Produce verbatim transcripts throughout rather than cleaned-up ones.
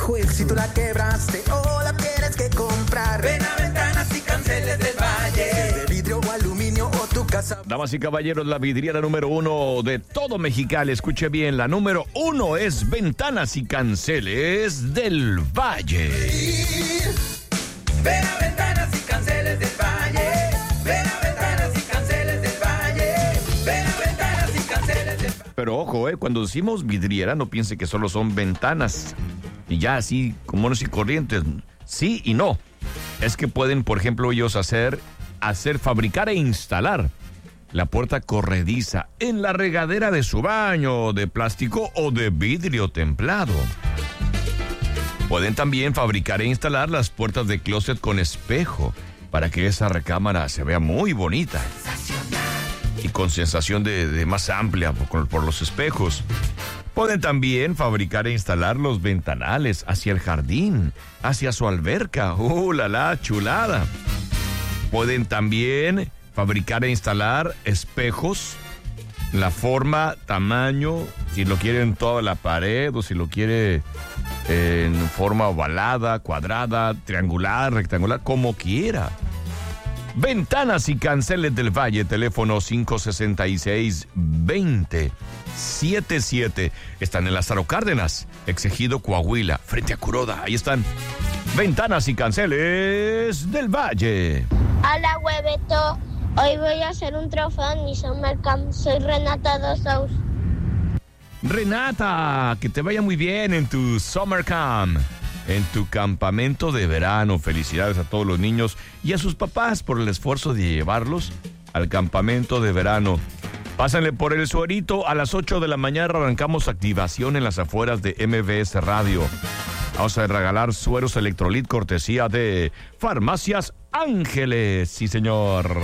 juez. Si tú la quebraste o la tienes que comprar, ven a Ventanas y Canceles del Valle. Si de vidrio o aluminio o tu casa. Damas y caballeros, la vidriera número uno de todo Mexicali. Escuche bien, la número uno es Ventanas y Canceles del Valle. Ven a Ventanas y Canceles del Valle. Ven a Ventanas y Canceles del Valle. Ven a Ventanas y Canceles del Valle. Pero ojo, eh, cuando decimos vidriera, no piense que solo son ventanas. Y ya así, comunes y corrientes. Sí y no. Es que pueden, por ejemplo, ellos hacer, hacer, fabricar e instalar la puerta corrediza en la regadera de su baño, de plástico o de vidrio templado. Pueden también fabricar e instalar las puertas de closet con espejo para que esa recámara se vea muy bonita y con sensación de, de más amplia por, por los espejos. Pueden también fabricar e instalar los ventanales hacia el jardín, hacia su alberca. ¡Uh, la la, chulada! Pueden también fabricar e instalar espejos, la forma, tamaño, si lo quiere en toda la pared o si lo quiere en forma ovalada, cuadrada, triangular, rectangular, como quiera. Ventanas y Canceles del Valle, teléfono cinco seis seis, veinte setenta y siete. Están en Lázaro Cárdenas, Exegido, Coahuila, frente a Curoda. Ahí están. Ventanas y Canceles del Valle. Hola, huevito. Hoy voy a hacer un trofeo en mi Summer Camp. Soy Renata Dosaus. Renata, que te vaya muy bien en tu Summer Camp, en tu campamento de verano. Felicidades a todos los niños y a sus papás por el esfuerzo de llevarlos al campamento de verano. Pásenle por el suerito. A las ocho de la mañana arrancamos activación en las afueras de M V S Radio. Vamos a regalar sueros Electrolit cortesía de Farmacias Ángeles. Sí, señor.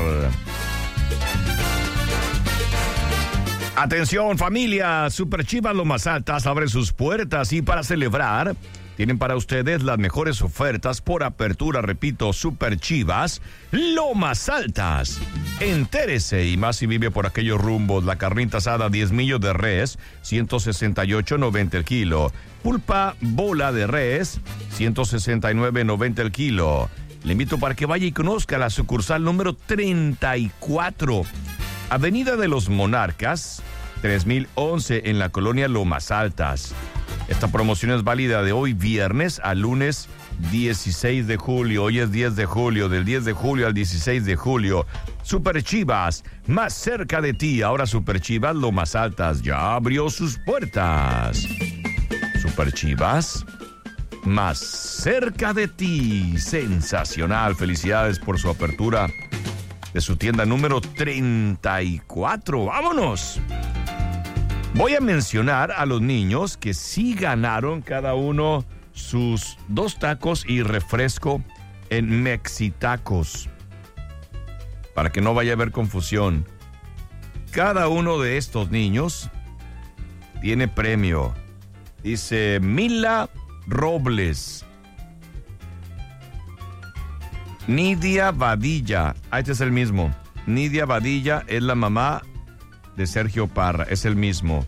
Atención, familia. Super Chivas Lomas Altas abre sus puertas y para celebrar tienen para ustedes las mejores ofertas por apertura. Repito, Super Chivas Lomas Altas. Entérese y más si vive por aquellos rumbos. La carnita asada diez millos de res, ciento sesenta y ocho noventa el kilo. Pulpa bola de res, ciento sesenta y nueve noventa el kilo. Le invito para que vaya y conozca la sucursal número treinta y cuatro. Avenida de los Monarcas, tres mil once en la colonia Lomas Altas. Esta promoción es válida de hoy viernes a lunes dieciséis de julio. Hoy es diez de julio, del diez de julio al dieciséis de julio. Super Chivas, más cerca de ti. Ahora Super Chivas Lomas Altas ya abrió sus puertas. Super Chivas, más cerca de ti. Sensacional. Felicidades por su apertura de su tienda número treinta y cuatro. ¡Vámonos! Voy a mencionar a los niños que sí ganaron cada uno sus dos tacos y refresco en Mexitacos. Para que no vaya a haber confusión. Cada uno de estos niños tiene premio. Dice Mila Robles, Nidia Badilla. Ah, este es el mismo. Nidia Badilla es la mamá de Sergio Parra. Es el mismo.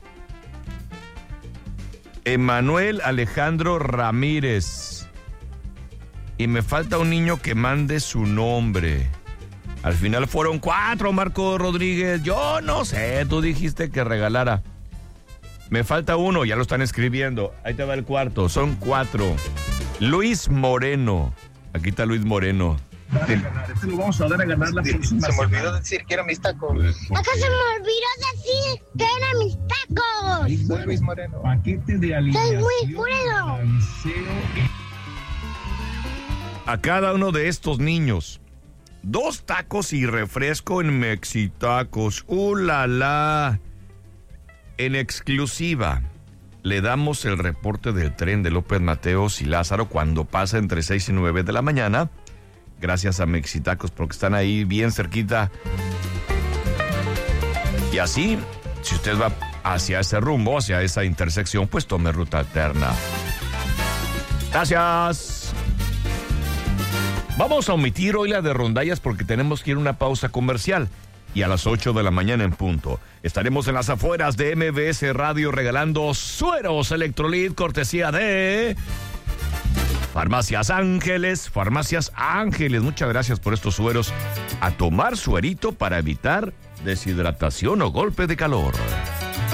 Emanuel Alejandro Ramírez. Y me falta un niño que mande su nombre. Al final fueron cuatro, Marco Rodríguez. Yo no sé, tú dijiste que regalara. Me falta uno, ya lo están escribiendo. Ahí te va el cuarto, son cuatro. Luis Moreno. Aquí está Luis Moreno. Este lo vamos a dar a ganar la próxima. Se me olvidó decir que eran mis tacos. Acá se me olvidó decir que eran mis tacos. Soy Luis Moreno. Paquete de alineación. Soy Luis Moreno. A cada uno de estos niños, dos tacos y refresco en Mexitacos. ¡Uh, la, la! En exclusiva, le damos el reporte del tren de López Mateos y Lázaro cuando pasa entre seis y nueve de la mañana. Gracias a Mexitacos porque están ahí bien cerquita. Y así, si usted va hacia ese rumbo, hacia esa intersección, pues tome ruta alterna. Gracias. Vamos a omitir hoy la de rondallas porque tenemos que ir a una pausa comercial. Y a las ocho de la mañana en punto estaremos en las afueras de M V S Radio regalando sueros Electrolit cortesía de Farmacias Ángeles, Farmacias Ángeles, muchas gracias por estos sueros. A tomar suerito para evitar deshidratación o golpe de calor.